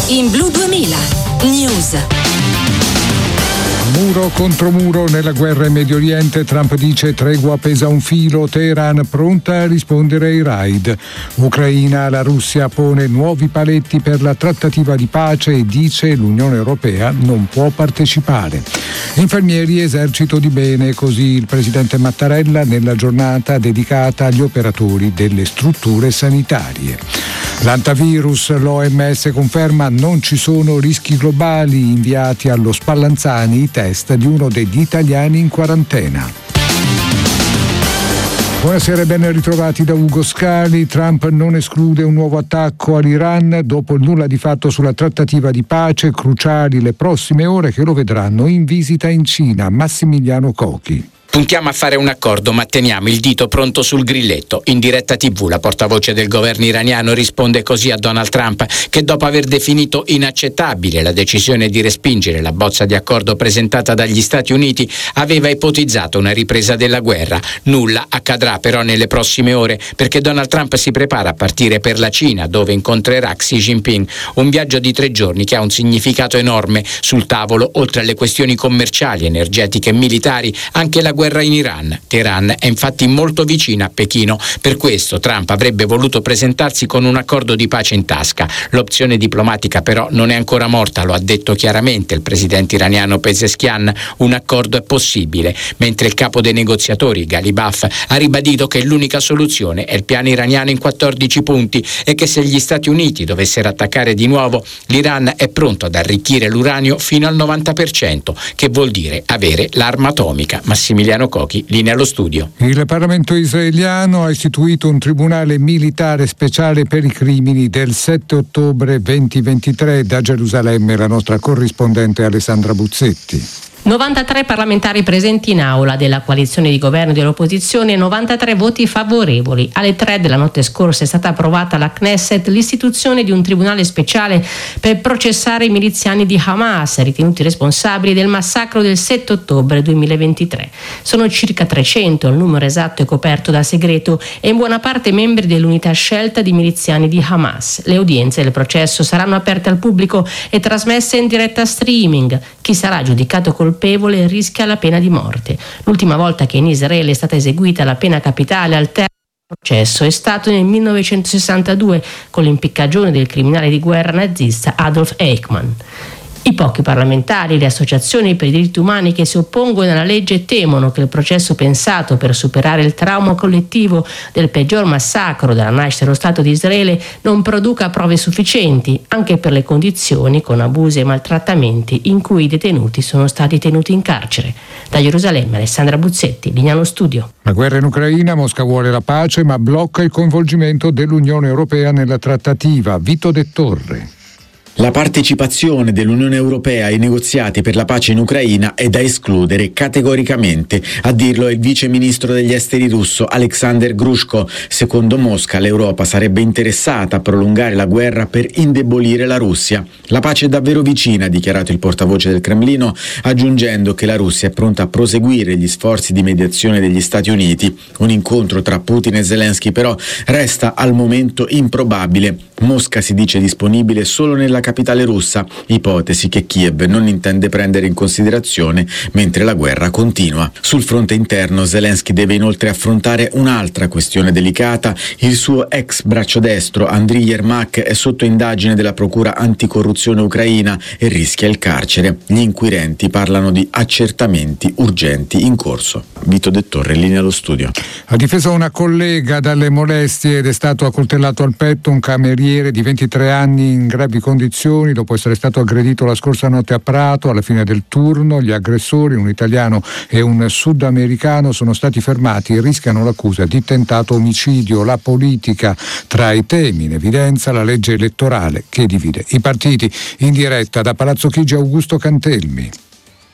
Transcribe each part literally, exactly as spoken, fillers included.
In Blu duemila News. Muro contro muro nella guerra in Medio Oriente. Trump dice tregua pesa un filo, Teheran pronta a rispondere ai raid. Ucraina, la Russia pone nuovi paletti per la trattativa di pace e dice l'Unione Europea non può partecipare. Infermieri, esercito di bene, così il presidente Mattarella nella giornata dedicata agli operatori delle strutture sanitarie. L'antivirus, l'O M S conferma non ci sono rischi globali, inviati allo Spallanzani i test di uno degli italiani in quarantena. Buonasera e ben ritrovati da Ugo Scali. Trump non esclude un nuovo attacco all'Iran dopo il nulla di fatto sulla trattativa di pace. Cruciali le prossime ore che lo vedranno in visita in Cina. Massimiliano Cochi. Puntiamo a fare un accordo, ma teniamo il dito pronto sul grilletto. In diretta tivù la portavoce del governo iraniano risponde così a Donald Trump, che dopo aver definito inaccettabile la decisione di respingere la bozza di accordo presentata dagli Stati Uniti, aveva ipotizzato una ripresa della guerra. Nulla accadrà però nelle prossime ore, perché Donald Trump si prepara a partire per la Cina, dove incontrerà Xi Jinping. Un viaggio di tre giorni che ha un significato enorme. Sul tavolo, oltre alle questioni commerciali, energetiche e militari, anche la guerra in Iran. Teheran è infatti molto vicina a Pechino. Per questo Trump avrebbe voluto presentarsi con un accordo di pace in tasca. L'opzione diplomatica però non è ancora morta, lo ha detto chiaramente il presidente iraniano Pezeshkian. Un accordo è possibile, mentre il capo dei negoziatori Ghalibaf ha ribadito che l'unica soluzione è il piano iraniano in quattordici punti e che se gli Stati Uniti dovessero attaccare di nuovo, l'Iran è pronto ad arricchire l'uranio fino al novanta per cento, che vuol dire avere l'arma atomica. Massimiliano Cochi, linea allo studio. Il Parlamento israeliano ha istituito un tribunale militare speciale per i crimini del sette ottobre duemilaventitré. Da Gerusalemme la nostra corrispondente Alessandra Buzzetti. novantatré parlamentari presenti in aula della coalizione di governo e dell'opposizione e novantatré voti favorevoli. Alle tre della notte scorsa è stata approvata alla Knesset l'istituzione di un tribunale speciale per processare i miliziani di Hamas ritenuti responsabili del massacro del sette ottobre duemilaventitré. Sono circa trecento, il numero esatto è coperto da segreto e in buona parte membri dell'unità scelta di miliziani di Hamas. Le udienze del processo saranno aperte al pubblico e trasmesse in diretta streaming. Chi sarà giudicato colpevole rischia la pena di morte. L'ultima volta che in Israele è stata eseguita la pena capitale al termine del processo è stato nel millenovecentosessantadue con l'impiccagione del criminale di guerra nazista Adolf Eichmann. I pochi parlamentari e le associazioni per i diritti umani che si oppongono alla legge temono che il processo pensato per superare il trauma collettivo del peggior massacro dalla nascita dello Stato di Israele non produca prove sufficienti, anche per le condizioni con abusi e maltrattamenti in cui i detenuti sono stati tenuti in carcere. Da Gerusalemme, Alessandra Buzzetti, linea allo studio. La guerra in Ucraina, Mosca vuole la pace ma blocca il coinvolgimento dell'Unione Europea nella trattativa. Vito De Torre. La partecipazione dell'Unione Europea ai negoziati per la pace in Ucraina è da escludere categoricamente, a dirlo è il vice ministro degli esteri russo Alexander Grushko. Secondo Mosca l'Europa sarebbe interessata a prolungare la guerra per indebolire la Russia. La pace è davvero vicina, ha dichiarato il portavoce del Cremlino, aggiungendo che la Russia è pronta a proseguire gli sforzi di mediazione degli Stati Uniti. Un incontro tra Putin e Zelensky però resta al momento improbabile. Mosca si dice disponibile solo nella capitale russa, ipotesi che Kiev non intende prendere in considerazione mentre la guerra continua. Sul fronte interno Zelensky deve inoltre affrontare un'altra questione delicata. Il suo ex braccio destro Andriy Yermak è sotto indagine della procura anticorruzione ucraina e rischia il carcere. Gli inquirenti parlano di accertamenti urgenti in corso. Vito De Torre, linea allo studio. Ha difeso una collega dalle molestie ed è stato accoltellato al petto un cameriere di ventitré anni in gravi condizioni dopo essere stato aggredito la scorsa notte a Prato. Alla fine del turno gli aggressori, un italiano e un sudamericano, sono stati fermati e rischiano l'accusa di tentato omicidio. La politica tra i temi in evidenza, la legge elettorale che divide i partiti. In diretta da Palazzo Chigi Augusto Cantelmi.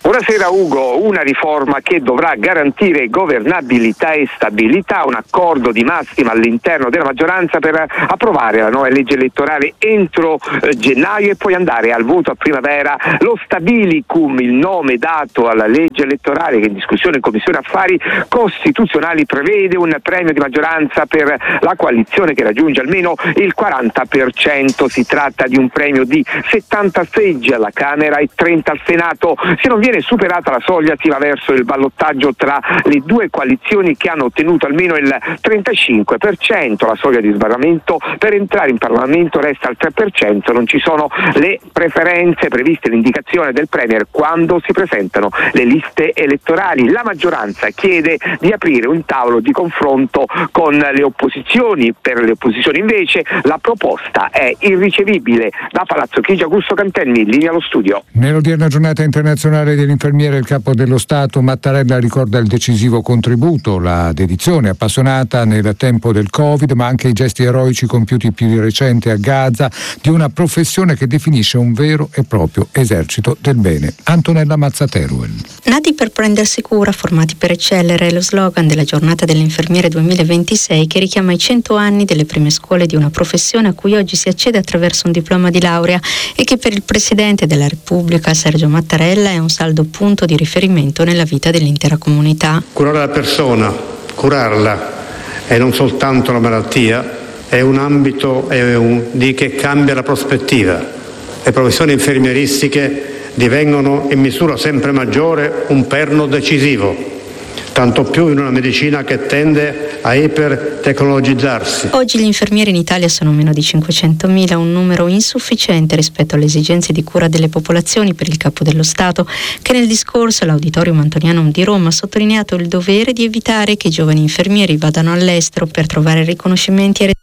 Buonasera Ugo, una riforma che dovrà garantire governabilità e stabilità, un accordo di massima all'interno della maggioranza per approvare la nuova legge elettorale entro eh, gennaio e poi andare al voto a primavera. Lo Stabilicum, il nome dato alla legge elettorale che è in discussione in Commissione Affari Costituzionali, prevede un premio di maggioranza per la coalizione che raggiunge almeno il quaranta per cento. Si tratta di un premio di settanta seggi alla Camera e trenta al Senato. Se non viene superata la soglia si va verso il ballottaggio tra le due coalizioni che hanno ottenuto almeno il trentacinque per cento. La soglia di sbarramento per entrare in Parlamento resta al tre per cento. Non ci sono le preferenze previste, l'indicazione del Premier quando si presentano le liste elettorali. La maggioranza chiede di aprire un tavolo di confronto con le opposizioni. Per le opposizioni invece la proposta è irricevibile. Da Palazzo Chigi, Augusto Cantenni, in linea allo studio. Nell'odierna giornata internazionale dell'infermiere, il capo dello Stato Mattarella ricorda il decisivo contributo, la dedizione appassionata nel tempo del Covid, ma anche i gesti eroici compiuti più di recente a Gaza, di una professione che definisce un vero e proprio esercito del bene. Antonella Mazzateruel. Nati per prendersi cura, formati per eccellere, è lo slogan della giornata dell'infermiere duemilaventisei, che richiama i cento anni delle prime scuole di una professione a cui oggi si accede attraverso un diploma di laurea e che per il Presidente della Repubblica Sergio Mattarella è un saldo punto di riferimento nella vita dell'intera comunità. Curare la persona, curarla e non soltanto la malattia, è un ambito è un, di che cambia la prospettiva. Le professioni infermieristiche divengono in misura sempre maggiore un perno decisivo, tanto più in una medicina che tende a ipertecnologizzarsi. Oggi gli infermieri in Italia sono meno di cinquecentomila, un numero insufficiente rispetto alle esigenze di cura delle popolazioni per il Capo dello Stato, che nel discorso all'Auditorium Antonianum di Roma ha sottolineato il dovere di evitare che i giovani infermieri vadano all'estero per trovare riconoscimenti e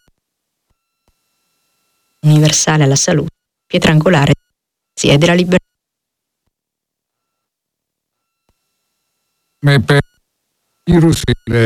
universale alla salute, pietra angolare e della libertà. Il virus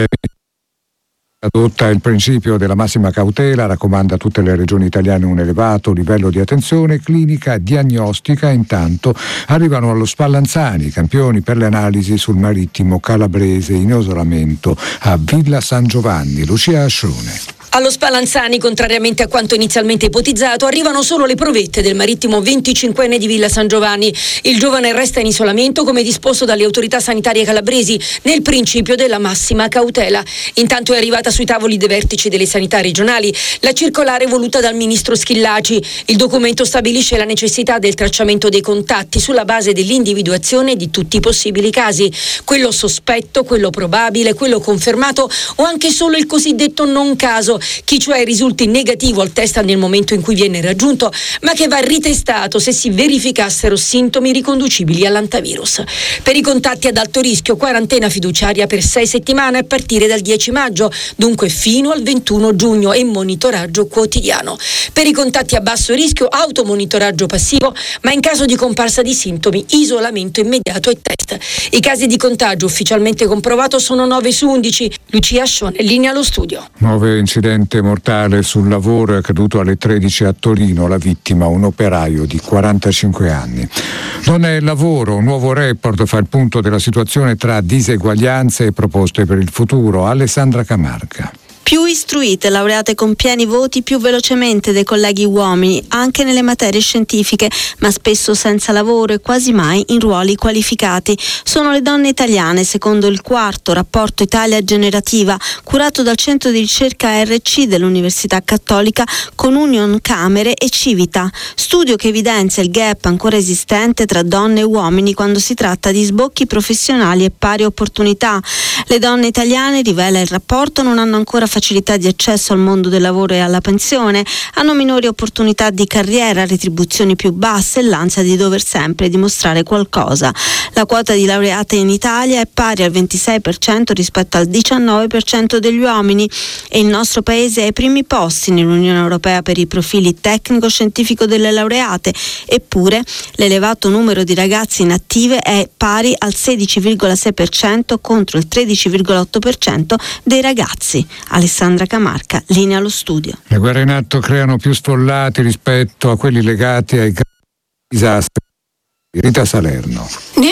adotta il principio della massima cautela, raccomanda a tutte le regioni italiane un elevato livello di attenzione clinica diagnostica. Intanto arrivano allo Spallanzani i campioni per le analisi sul marittimo calabrese in isolamento a Villa San Giovanni. Lucia Ascione. Allo Spallanzani, contrariamente a quanto inizialmente ipotizzato, arrivano solo le provette del marittimo venticinquenne di Villa San Giovanni. Il giovane resta in isolamento come disposto dalle autorità sanitarie calabresi nel principio della massima cautela. Intanto è arrivata sui tavoli dei vertici delle sanità regionali la circolare voluta dal ministro Schillaci. Il documento stabilisce la necessità del tracciamento dei contatti sulla base dell'individuazione di tutti i possibili casi, quello sospetto, quello probabile, quello confermato o anche solo il cosiddetto non caso, chi cioè risulti negativo al test nel momento in cui viene raggiunto, ma che va ritestato se si verificassero sintomi riconducibili all'antivirus. Per i contatti ad alto rischio, quarantena fiduciaria per sei settimane a partire dal dieci maggio, dunque fino al ventuno giugno, e monitoraggio quotidiano. Per i contatti a basso rischio, automonitoraggio passivo, ma in caso di comparsa di sintomi, isolamento immediato e test. I casi di contagio ufficialmente comprovato sono nove su undici. Lucia Ascione, linea allo studio. Nuove incidente mortale sul lavoro, è accaduto alle tredici a Torino, la vittima un operaio di quarantacinque anni. Donne e lavoro, un nuovo report fa il punto della situazione tra diseguaglianze e proposte per il futuro. Alessandra Camarca. Più istruite, laureate con pieni voti più velocemente dei colleghi uomini, anche nelle materie scientifiche, ma spesso senza lavoro e quasi mai in ruoli qualificati. Sono le donne italiane, secondo il quarto rapporto Italia Generativa, curato dal centro di ricerca R C dell'Università Cattolica con Union Camere e Civita. Studio che evidenzia il gap ancora esistente tra donne e uomini quando si tratta di sbocchi professionali e pari opportunità. Le donne italiane, rivela il rapporto, non hanno ancora facilità di accesso al mondo del lavoro e alla pensione, hanno minori opportunità di carriera, retribuzioni più basse e l'ansia di dover sempre dimostrare qualcosa. La quota di laureate in Italia è pari al ventisei per cento rispetto al diciannove per cento degli uomini e il nostro paese è ai primi posti nell'Unione Europea per i profili tecnico-scientifico delle laureate, eppure l'elevato numero di ragazzi inattive è pari al sedici virgola sei per cento contro il tredici virgola otto per cento dei ragazzi. Alessandra Camarca, linea allo studio. Le guerre in atto creano più sfollati rispetto a quelli legati ai disastri. Rita Salerno. Nel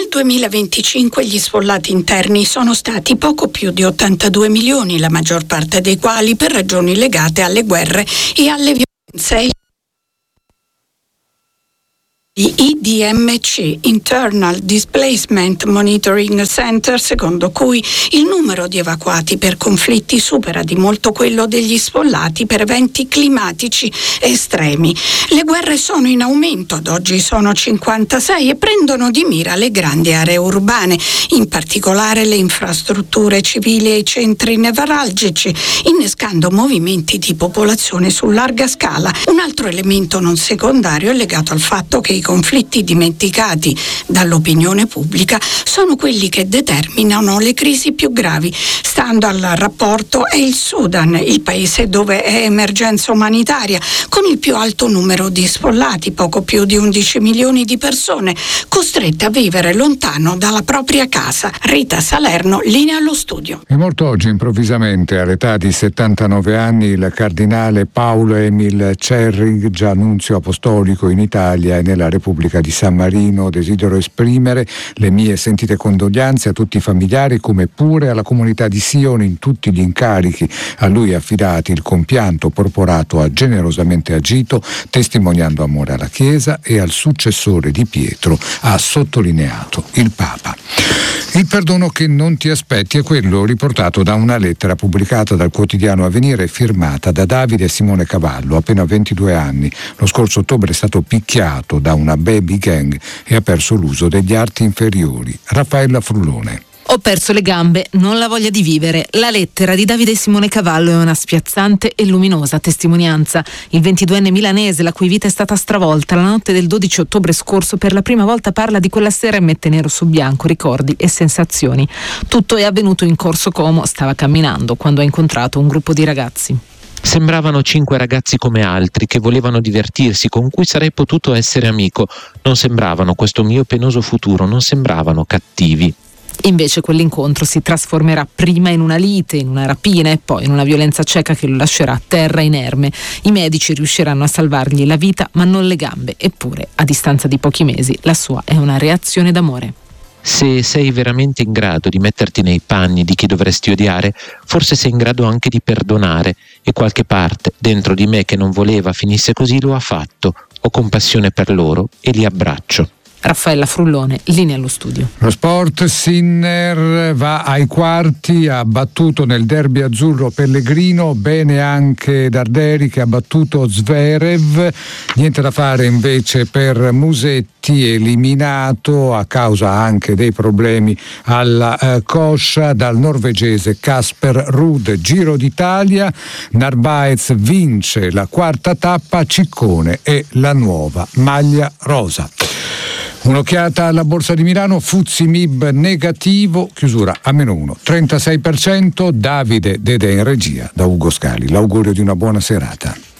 Nel duemilaventicinque gli sfollati interni sono stati poco più di ottantadue milioni, la maggior parte dei quali per ragioni legate alle guerre e alle violenze. I I D M C, Internal Displacement Monitoring Center, secondo cui il numero di evacuati per conflitti supera di molto quello degli sfollati per eventi climatici estremi. Le guerre sono in aumento, ad oggi sono cinquantasei e prendono di mira le grandi aree urbane, in particolare le infrastrutture civili e i centri nevralgici, innescando movimenti di popolazione su larga scala. Un altro elemento non secondario è legato al fatto che i conflitti dimenticati dall'opinione pubblica sono quelli che determinano le crisi più gravi. Stando al rapporto è il Sudan, il paese dove è emergenza umanitaria, con il più alto numero di sfollati, poco più di undici milioni di persone costrette a vivere lontano dalla propria casa. Rita Salerno, linea allo studio. È morto oggi improvvisamente all'età di settantanove anni il cardinale Paul Emil Cerrig, già nunzio apostolico in Italia e nella Repubblica di San Marino. Desidero esprimere le mie sentite condoglianze a tutti i familiari, come pure alla comunità di Sion in tutti gli incarichi a lui affidati. Il compianto porporato ha generosamente agito, testimoniando amore alla Chiesa e al successore di Pietro, ha sottolineato il Papa. Il perdono che non ti aspetti è quello riportato da una lettera pubblicata dal quotidiano Avvenire e firmata da Davide Simone Cavallo, appena ventidue anni. Lo scorso ottobre è stato picchiato da una baby gang e ha perso l'uso degli arti inferiori. Raffaella Frullone. Ho perso le gambe, non la voglia di vivere. La lettera di Davide Simone Cavallo è una spiazzante e luminosa testimonianza. Il ventiduenne milanese, la cui vita è stata stravolta la notte del dodici ottobre scorso, per la prima volta parla di quella sera e mette nero su bianco ricordi e sensazioni. Tutto è avvenuto in Corso Como, stava camminando quando ha incontrato un gruppo di ragazzi. Sembravano cinque ragazzi come altri che volevano divertirsi, con cui sarei potuto essere amico. Non sembravano questo mio penoso futuro, non sembravano cattivi. Invece quell'incontro si trasformerà prima in una lite, in una rapina e poi in una violenza cieca che lo lascerà a terra inerme. I medici riusciranno a salvargli la vita ma non le gambe, eppure a distanza di pochi mesi la sua è una reazione d'amore. Se sei veramente in grado di metterti nei panni di chi dovresti odiare, forse sei in grado anche di perdonare, e qualche parte dentro di me che non voleva finisse così lo ha fatto. Ho compassione per loro e li abbraccio. Raffaella Frullone, linea allo studio. Lo sport, Sinner va ai quarti, ha battuto nel derby azzurro Pellegrino, bene anche Darderi che ha battuto Zverev. Niente da fare invece per Musetti, eliminato a causa anche dei problemi alla eh, coscia dal norvegese Casper Ruud. Giro d'Italia, Narvaez vince la quarta tappa, Ciccone e la nuova maglia rosa. Un'occhiata alla Borsa di Milano, Fuzzi M I B negativo, chiusura a meno uno, trentasei per cento. Davide Dede in regia da Ugo Scali. L'augurio di una buona serata.